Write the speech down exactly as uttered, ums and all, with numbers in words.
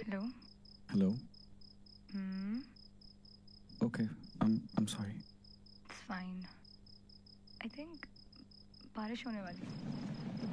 Hello. Hello. Hmm. Okay, I am sorry. It's fine. I think बारिश होने वाली है।